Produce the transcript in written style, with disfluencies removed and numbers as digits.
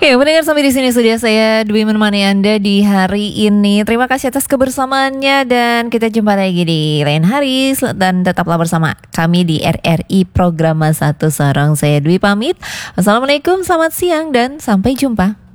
Ya, mendengar sampai di sini sudah saya Dwi menemani Anda di hari ini. Terima kasih atas kebersamaannya dan kita jumpa lagi di lain hari dan tetaplah bersama kami di RRI Program Satu Sorong. Saya Dwi pamit. Assalamualaikum, selamat siang dan sampai jumpa.